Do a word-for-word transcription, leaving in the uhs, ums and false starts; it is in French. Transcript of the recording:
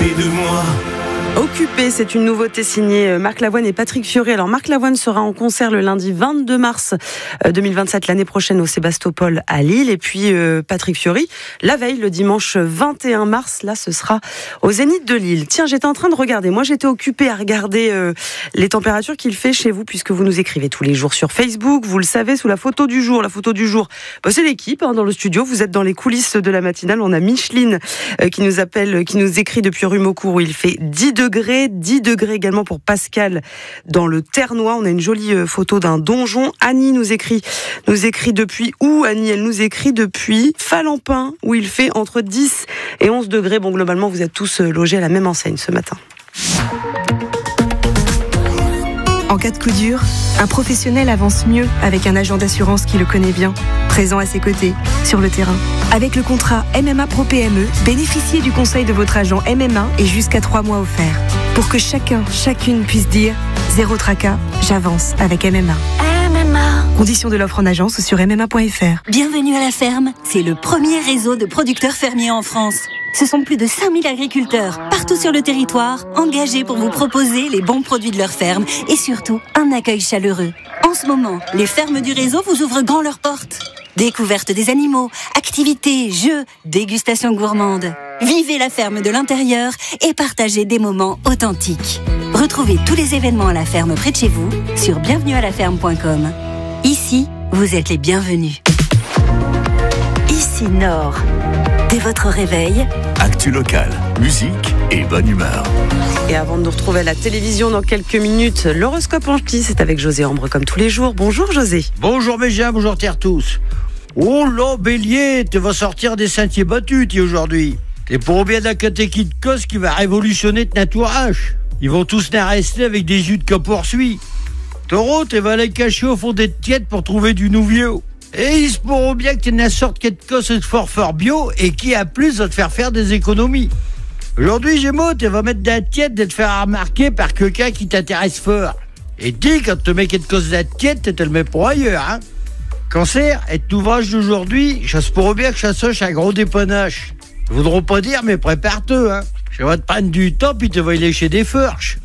occupé de moi. Occupé, c'est une nouveauté signée Marc Lavoine et Patrick Fiori. Alors Marc Lavoine sera en concert le lundi vingt-deux mars deux mille vingt-sept, l'année prochaine au Sébastopol à Lille. Et puis euh, Patrick Fiori, la veille, le dimanche vingt et un mars, là ce sera au Zénith de Lille. Tiens, j'étais en train de regarder, moi j'étais occupée à regarder euh, les températures qu'il fait chez vous, puisque vous nous écrivez tous les jours sur Facebook, vous le savez, sous la photo du jour. La photo du jour, bah, c'est l'équipe hein, dans le studio, vous êtes dans les coulisses de la matinale. On a Micheline euh, qui nous appelle, qui nous écrit depuis rue Maucourt où il fait dix degrés, dix degrés également pour Pascal dans le Ternois. On a une jolie photo d'un donjon. Annie nous écrit, nous écrit depuis où Annie, elle nous écrit depuis Falampin où il fait entre dix et onze degrés. Bon, globalement, vous êtes tous logés à la même enseigne ce matin. En cas de coup dur, un professionnel avance mieux avec un agent d'assurance qui le connaît bien, présent à ses côtés, sur le terrain. Avec le contrat M M A Pro P M E, bénéficiez du conseil de votre agent M M A et jusqu'à trois mois offerts. Pour que chacun, chacune puisse dire « Zéro tracas, j'avance avec M M A ». M M A. Conditions de l'offre en agence ou sur m m a point f r. Bienvenue à la ferme, c'est le premier réseau de producteurs fermiers en France. Ce sont plus de cinq mille agriculteurs, partout sur le territoire, engagés pour vous proposer les bons produits de leur ferme et surtout un accueil chaleureux. En ce moment, les fermes du réseau vous ouvrent grand leurs portes. Découverte des animaux, activités, jeux, dégustation gourmande. Vivez la ferme de l'intérieur et partagez des moments authentiques. Retrouvez tous les événements à la ferme près de chez vous sur bienvenue à la ferme point com. Ici, vous êtes les bienvenus. Ici Nord. Dès votre réveil, Actu locale, musique et bonne humeur. Et avant de nous retrouver à la télévision dans quelques minutes, l'horoscope en ch'ti, c'est avec José Ambre comme tous les jours. Bonjour José. Bonjour mes gens, bonjour terre tous. Oh là, bélier, tu vas sortir des sentiers battus, tu aujourd'hui. T'es pour bien d'un catéchie de cos qui va révolutionner ton entourage. Ils vont tous les rester avec des jus de cas poursuit. Taureau, tu vas aller cacher au fond des tièdes pour trouver du nouveau. Et ils se pourront bien que tu aies une sorte de cos de fort fort bio et qui a plus va te faire faire des économies. Aujourd'hui, Gémeaux, tu vas mettre de la tiède de te faire remarquer par quelqu'un qui t'intéresse fort. Et dis, quand tu te mets quelque chose de la tiède, tu te le mets pour ailleurs, hein. Cancer, être ouvrage d'aujourd'hui, ça se pourrait bien que ça soche un gros dépannage. Ils voudront pas dire, mais prépare-toi, hein. Je vais te prendre du temps, puis tu vas y lécher des fourches.